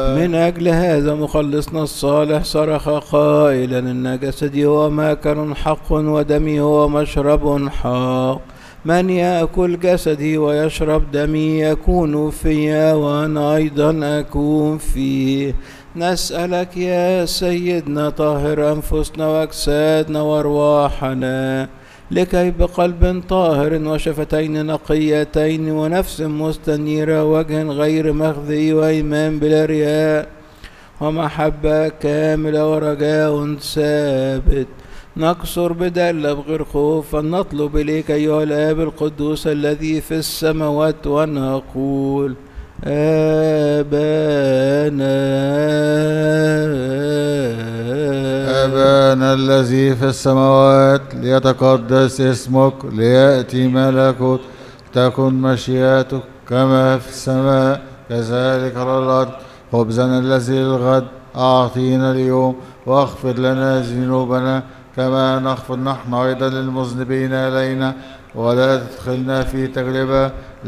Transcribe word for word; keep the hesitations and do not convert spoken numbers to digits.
من أجل هذا مخلصنا الصالح صرخ قائلا إن جسدي هو ماكل حق ودمي هو مشرب حق، من يأكل جسدي ويشرب دمي يكون فيا وأنا أيضا أكون فيه. نسألك يا سيدنا طهر أنفسنا وأجسادنا وأرواحنا، لكي بقلب طاهر وشفتين نقيتين ونفس مستنيرة وجه غير مخزي وإيمان بلا رياء ومحبة كاملة ورجاء ثابت نكسر بدلة بغير خوف، فنطلب إليك أيها الآب القدوس الذي في السماوات ونقول آبانا آبانا الذي في السماوات، ليتقدس اسمك، ليأتي ملكوتك، تكن مشيئتك كما في السماء كذلك على الأرض. خبزنا الذي للغد أعطينا اليوم، واغفر لنا ذنوبنا كما نغفر نحن أيضا للمذنبين إلينا، ولا تدخلنا في تجربة